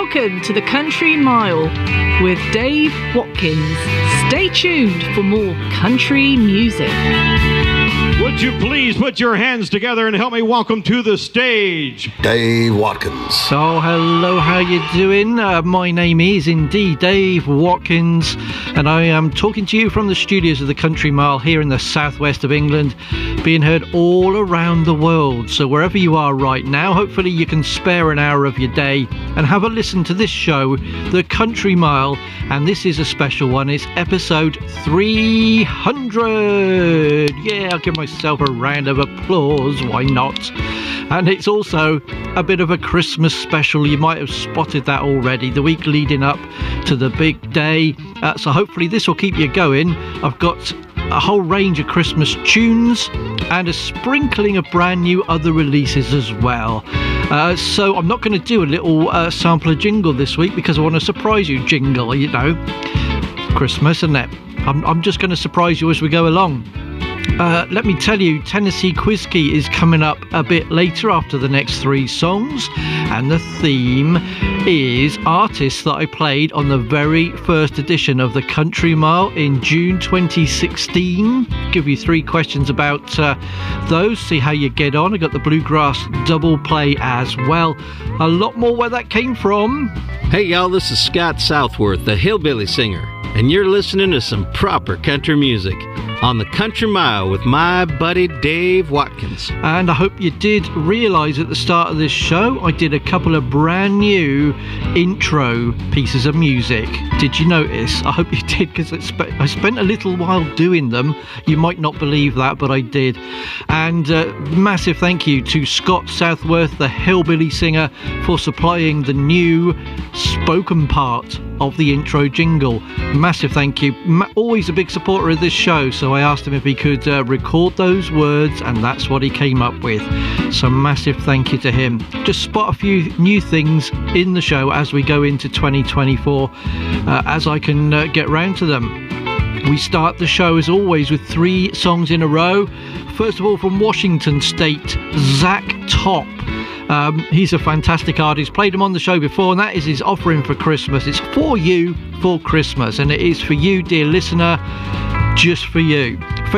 Welcome to the Country Mile with Dave Watkins. Stay tuned for more country music. Would you please put your hands together and help me welcome to the stage Dave Watkins. Oh, hello, how you doing? My name is indeed Dave Watkins, and I am talking to you from the studios of the Country Mile here in the southwest of England, being heard all around the world. So wherever you are right now, hopefully you can spare an hour of your day and have a listen to this show, the Country Mile, and this is a special one. It's episode 300. Yeah, I'll give myself a round of applause, why not? And it's also a bit of a Christmas special. You might have spotted that already, the week leading up to the big day. So hopefully this will keep you going. I've got a whole range of Christmas tunes and a sprinkling of brand new other releases as well. So I'm not going to do a little sampler jingle this week because I want to surprise you. Jingle, you know, Christmas, isn't it? I'm just going to surprise you as we go along. Let me tell you, Tennessee Quiz Key is coming up a bit later after the next three songs, and the theme is artists that I played on the very first edition of the Country Mile in June 2016. Give you three questions about those, see how you get on. I got the Bluegrass double play as well. A lot more where that came from. Hey y'all, this is Scott Southworth, the Hillbilly Singer, and you're listening to some proper country music on the Country Mile with my buddy Dave Watkins. And I hope you did realise at the start of this show I did a couple of brand new intro pieces of music. Did you notice? I hope you did, because I spent a little while doing them. You might not believe that, but I did. And massive thank you to Scott Southworth, the Hillbilly Singer, for supplying the new spoken part of the intro jingle. Massive thank you. Always a big supporter of this show, so I asked him if he could record those words, and that's what he came up with. So massive thank you to him. Just spot a few new things in the show as we go into 2024, as I can get round to them. We start the show as always with three songs in a row. First of all, from Washington State, Zach Top. He's a fantastic artist, played him on the show before, and that is his offering for Christmas. It's for you for Christmas, and it is for you, dear listener, just for you.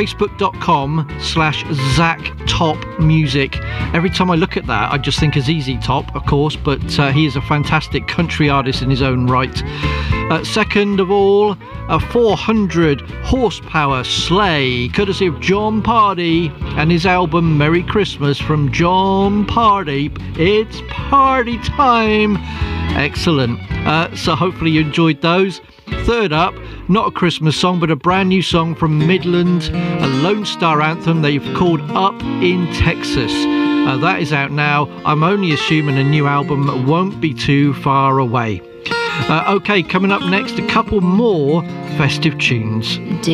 Facebook.com/ZachTopMusic. Every time I look at that, I just think of ZZ Top, of course, but he is a fantastic country artist in his own right. Second of all, a 400 horsepower sleigh, courtesy of John Party and his album Merry Christmas from John Party. It's party time. Excellent. So hopefully you enjoyed those. Third up, not a Christmas song, but a brand new song from Midland, a Lone Star anthem they've called Up in Texas. That is out now. I'm only assuming a new album won't be too far away. Okay, coming up next, a couple more festive tunes.